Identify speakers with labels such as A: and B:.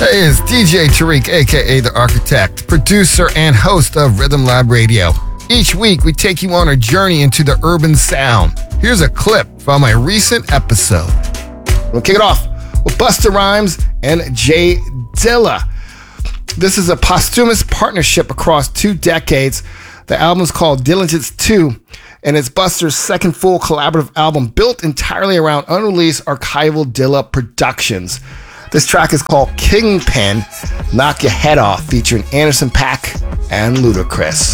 A: Hey, it's DJ Tariq, aka The Architect, producer and host of Rhythm Lab Radio. Each week, we take you on a journey into the urban sound. Here's a clip from a recent episode. We'll kick it off with Busta Rhymes and J Dilla. This is a posthumous partnership across 2 decades. The album is called Diligence 2, and it's Busta's second full collaborative album built entirely around unreleased archival Dilla productions. This track is called Kingpin, Knock Your Head Off, featuring Anderson .Paak and Ludacris.